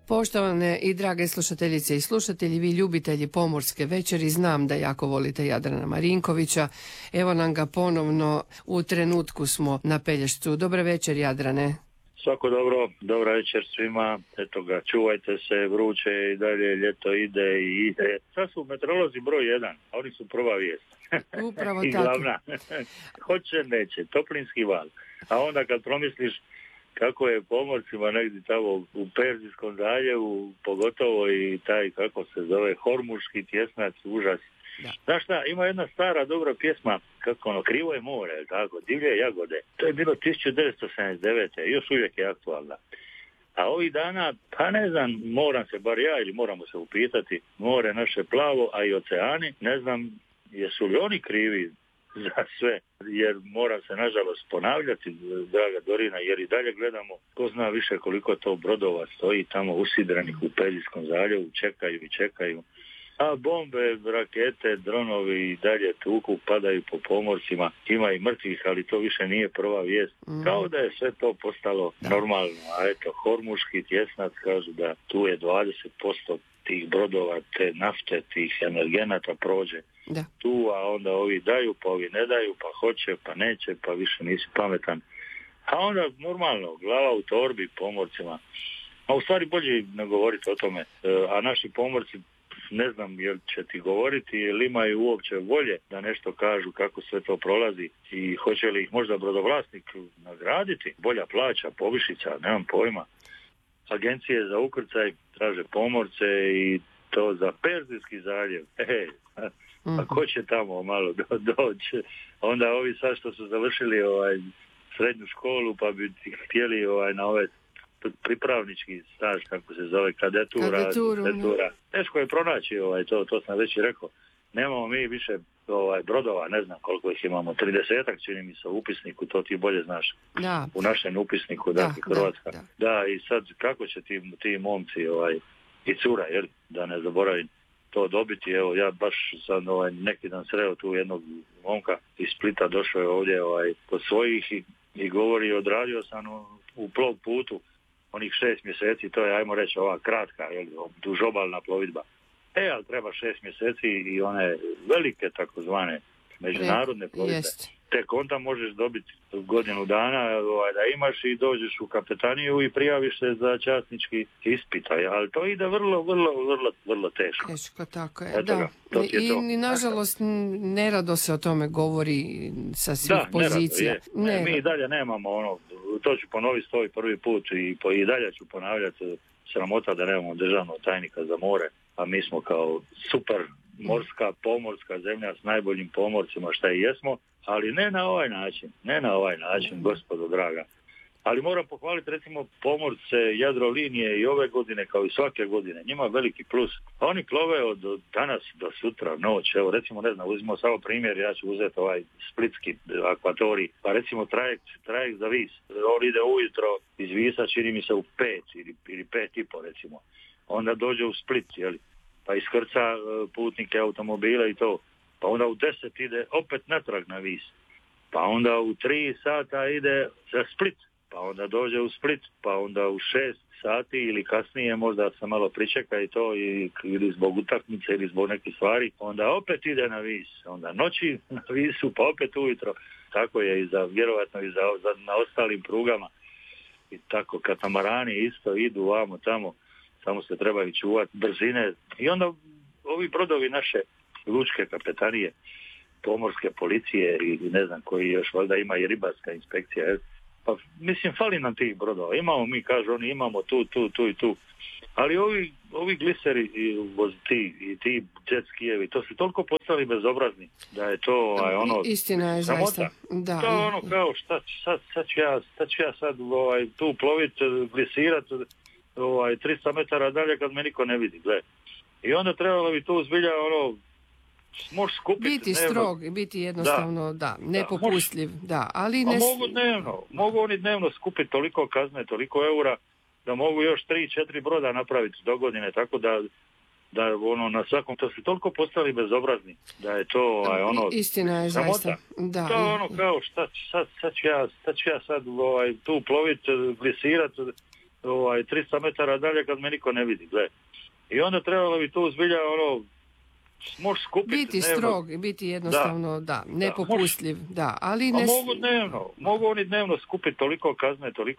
Poštovane i drage slušateljice i slušatelji, vi ljubitelji pomorske večeri, znam da jako volite Jadrana Marinkovića. Evo nam ga ponovno, u trenutku smo na Pelješcu. Dobar večer, Jadrane. Svako dobro, dobra večer svima. Eto ga, čuvajte se, vruće i dalje, ljeto ide i ide. Sad su meteorolozi broj 1, a oni su prva vijest. Upravo I tako. glavna. Hoće, neće, toplinski val. A onda kad promisliš kako je pomorcima negdje tamo u Perzijskom zaljevu, pogotovo i taj, kako se zove, Hormuški tjesnac, užas. Da. Znaš šta, ima jedna stara dobra pjesma, kako ono, Krivo je more, tako, Divlje jagode. To je bilo 1979. Još uvijek je aktualna. A ovih dana, pa ne znam, moram se, bar ja, ili moramo se upitati, more naše plavo, a i oceani, ne znam, jesu li oni krivi za sve, jer moram se nažalost ponavljati, draga Dorina, jer i dalje gledamo ko zna više koliko to brodova stoji tamo usidranih u Peljskom zaljevu, čekaju i čekaju. A bombe, rakete, dronovi i dalje tuku, padaju po pomorcima, ima i mrtvih, ali to više nije prva vijest. Kao da je sve to postalo normalno, a eto, Hormuški tjesnac kažu da tu je 20% tih brodova, te nafte, tih energenata prođe. Da. Tu, a onda ovi daju, pa ovi ne daju, pa hoće, pa neće, pa više nisi pametan. A onda normalno, glava u torbi pomorcima. A u stvari bolje ne govoriti o tome. A naši pomorci, ne znam jel će ti govoriti, jel imaju uopće volje da nešto kažu kako sve to prolazi i hoće li ih možda brodovlasnik nagraditi. Bolja plaća, povišica, nemam pojma. Agencije za ukrcaj traže pomorce i to za Perzijski zaljev. A ko će tamo malo doći? Onda ovi sad što su završili srednju školu pa bi htjeli na ove pripravnički staž, kako se zove, kadetura. Teško je pronaći to sam već i rekao. Nemamo mi više brodova, ne znam koliko ih imamo, 30-ak čini mi se u upisniku, to ti bolje znaš. Da. U našem upisniku, dakle Hrvatska. Da, i sad kako će ti momci i cura, jel, da ne zaboravim to dobiti. Evo, ja baš sad neki dan sreo tu jednog momka iz Splita, došao je ovdje kod svojih i govori, odradio sam u plov putu onih 6 mjeseci, to je, ajmo reći, ova kratka, jel, dužobalna plovidba. Ali treba 6 mjeseci i one velike takozvane međunarodne plovidbe. Tek onda možeš dobiti godinu dana da imaš i dođeš u kapetaniju i prijaviš se za časnički ispit. Ali to ide vrlo teško. Teško, tako je. Da. I nažalost nerado se o tome govori sa svih pozicija. Mi i dalje nemamo to ću ponoviti stoji prvi put i dalje ću ponavljati, sramota da nemamo državnog tajnika za more, a mi smo kao super morska, pomorska zemlja s najboljim pomorcima šta i jesmo, ali ne na ovaj način, gospodo draga. Ali moram pohvaliti recimo pomorce Jadrolinije i ove godine kao i svake godine, njima veliki plus. Oni plove od danas do sutra, noć, evo recimo ne znam, uzmimo samo primjer, ja ću uzeti splitski akvatorij, pa recimo trajekt za Vis, on ide ujutro iz Visa, čini mi se u 5 ili 5:30 recimo, onda dođe u Split, jeli? Pa iskrca putnike, automobile i to. Pa onda u 10 ide opet natrag na Vis. Pa onda u 3 sata ide za Split. Pa onda dođe u Split. Pa onda u 6 sati ili kasnije možda se malo pričeka i to ili zbog utakmice ili zbog nekih stvari. Onda opet ide na Vis. Onda noći na Visu pa opet ujutro. Tako je i vjerovatno i na ostalim prugama. I tako katamarani isto idu vamo tamo. Samo se trebaju čuvati brzine. I onda ovi brodovi naše lučke kapetanije, pomorske policije i ne znam koji još, valjda ima i ribarska inspekcija. Pa mislim, fali nam tih brodova. Imamo mi, kažu oni, imamo tu i tu. Ali ovi gliseri i ti jet skijevi, to su toliko postali bezobrazni da je to istina je zaista. Da. To je kao sad ću ja tu ploviti, glisirati 300 metara dalje kad me niko ne vidi, gle. I onda trebalo bi tu zbilja možeš skupiti biti strog, biti jednostavno nepopustljiv, ali mogu oni dnevno skupiti toliko kazne, toliko eura da mogu još 3-4 broda napraviti do godine, tako da na svakom, to su toliko postali bezobrazni da je to istina je zaista. Da. To je kao sad ću ja tu ploviti, glisirati 300 metara dalje kad me niko ne vidi, gle. I onda trebalo bi tu zbilja možeš skupiti biti dnevno. strog, biti jednostavno, nepopustljiv, ali mogu oni dnevno skupiti toliko kazne, toliko